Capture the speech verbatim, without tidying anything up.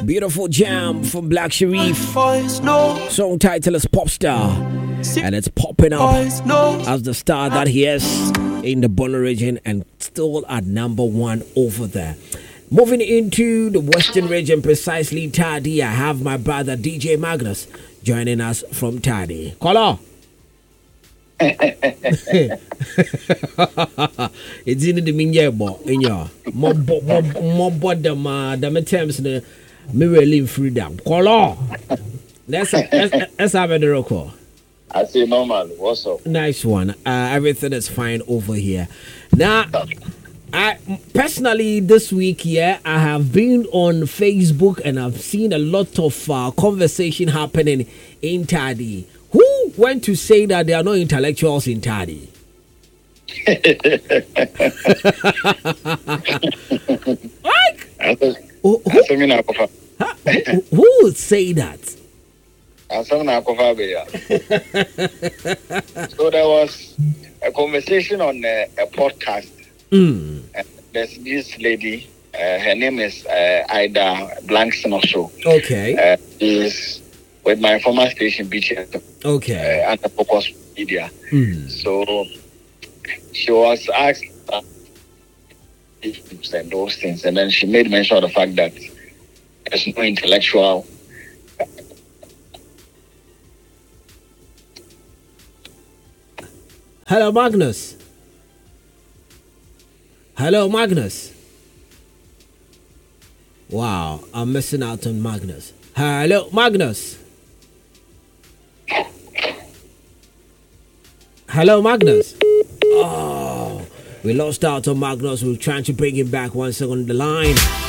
Beautiful jam from Black Sharif. Song title is Pop Star. And it's popping up as the star that he is in the Bono region and still at number one over there. Moving into the Western region, precisely Tadi, I have my brother D J Magnus joining us from Tadi. Caller. It's in the minye in your more bottom the terms the mirror freedom. Caller. Let's let's have a record. I say normal. What's up? Nice one. Uh, everything is fine over here. Now, I personally this week, yeah, I have been on Facebook and I've seen a lot of uh, conversation happening in Tadi. Who went to say that there are no intellectuals in Tadi? Like, who, who, who, who would say that? So there was a conversation on a, a podcast. Mm. Uh, there's this lady, uh, her name is uh, Ida Blankson or so. Okay. Uh, is with my former station, B T S. Okay. Uh, under Focus Media. Mm. So she was asked uh, and those things, and then she made mention of the fact that there's no intellectual. Hello, Magnus. Hello, Magnus. Wow, I'm missing out on Magnus. Hello, Magnus. Hello, Magnus. Oh, we lost out on Magnus. We're trying to bring him back one second on the line.